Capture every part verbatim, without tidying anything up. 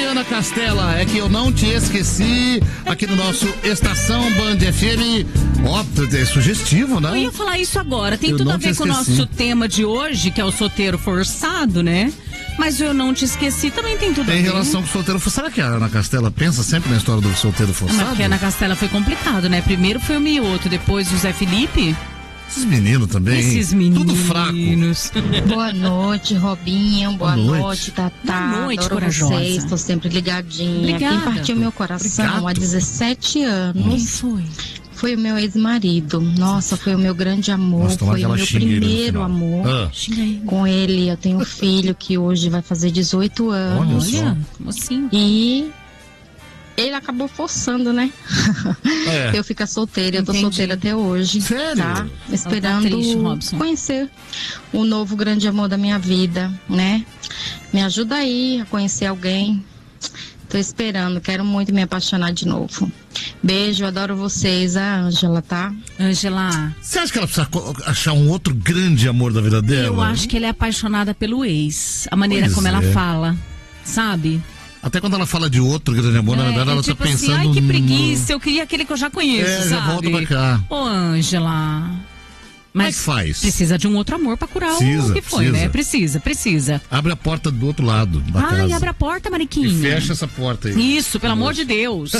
Ana Castela, é que eu não te esqueci aqui no nosso Estação Band F M. Ó, é sugestivo, né? Eu ia falar isso agora, tem Eu tudo não a ver te com o esqueci. nosso tema de hoje, que é o solteiro forçado, né? Mas eu não te esqueci, também tem tudo Tem a ver. relação com o solteiro forçado. Será que a Ana Castela pensa sempre na história do solteiro forçado? Mas porque a Ana Castela foi complicado, né? Primeiro foi o Mioto, depois o Zé Felipe. Esses meninos também. Esses meninos. Tudo fraco. Boa noite, Robinho. Boa, Boa noite. noite, Tatá. Boa noite, Adoro corajosa. vocês, tô sempre ligadinha. Obrigada. Quem partiu meu coração Obrigado. há dezessete Quem anos foi? foi o meu ex-marido. Nossa, foi o meu grande amor. Nossa, tomara foi que o ela meu xingue ele no primeiro final. amor. Ah, Xinga aí. Com ele, eu tenho um filho que hoje vai fazer dezoito anos. Olha só. Olha, como assim? E ele acabou forçando, né? É. Eu ficar solteira, eu tô Entendi. solteira até hoje. Sério? Tá? Esperando triste, Robson. conhecer o novo grande amor da minha vida, né? Me ajuda aí a conhecer alguém. Tô esperando, quero muito me apaixonar de novo. Beijo, adoro vocês, a Ângela, tá? Ângela, Você acha que ela precisa co- achar um outro grande amor da vida dela? eu acho que ela é apaixonada pelo ex. A maneira Pois como ela é. fala, sabe? Até quando ela fala de outro grande amor, na É, verdade, é ela tipo tá pensando. assim, ai que no- preguiça, eu queria aquele que eu já conheço, É, sabe? já volta pra cá. Ô, Ângela. Como é Mas que faz? precisa de um outro amor pra curar Precisa, o que foi, precisa. né? Precisa, precisa. Abre a porta do outro lado da Ai, casa. abre a porta, Mariquinha. E fecha essa porta aí. Isso, pelo amor de Deus.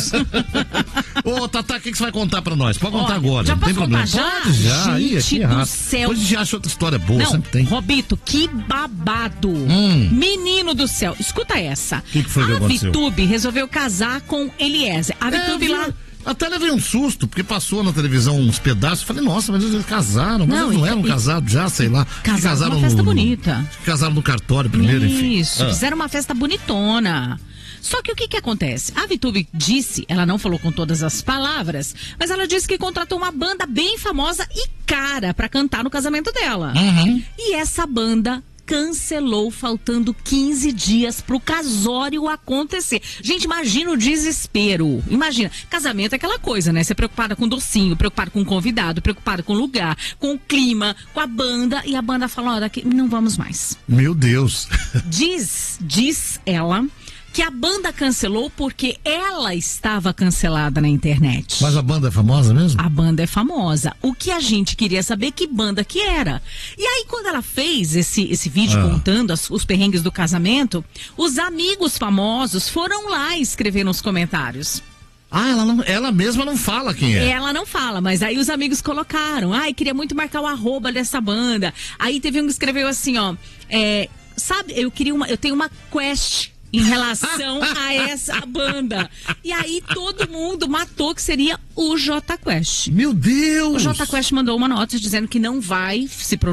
Ô, Tatá, o que, que você vai contar pra nós? Pode contar Olha, agora. já não tem posso problema. contar já? Pode já. Aí, Gente aqui é do rápido. céu. Depois a gente acha outra história boa, Não, sempre tem. Robito, que babado. Hum. Menino do céu, escuta essa. Que que foi que a aconteceu? Vitube resolveu casar com Eliezer. A Vitube É, lá... viu? Até levei um susto, porque passou na televisão uns pedaços. Falei, nossa, mas eles casaram. Mas Não, eles não e- eram e- casados já, sei lá. Casaram casaram numa festa no, bonita. No, casaram no cartório primeiro, enfim. Isso, Ah. fizeram uma festa bonitona. Só que o que que acontece? A Vitube disse, ela não falou com todas as palavras, mas ela disse que contratou uma banda bem famosa e cara pra cantar no casamento dela. Uhum. E essa banda cancelou faltando quinze dias pro casório acontecer. Gente, imagina o desespero. Imagina, casamento é aquela coisa, né? Você é preocupada com docinho, preocupada com o convidado, preocupada com o lugar, com o clima, com a banda, e a banda fala, ó, daqui não vamos mais. Meu Deus. Diz, diz ela que a banda cancelou porque ela estava cancelada na internet. Mas a banda é famosa mesmo? A banda é famosa. O que a gente queria saber que banda que era. E aí, quando ela fez esse, esse vídeo Ah. contando as- os perrengues do casamento, os amigos famosos foram lá escrever nos comentários. Ah, ela, não, ela mesma não fala quem é. Ela não fala, mas aí os amigos colocaram. Ai, queria muito marcar o arroba dessa banda. Aí teve um que escreveu assim, ó. É, sabe, eu queria uma. Eu tenho uma quest em relação a essa banda. E aí todo mundo matou que seria o Jota Quest. Meu Deus! O Jota Quest mandou uma nota dizendo que não vai se pronunciar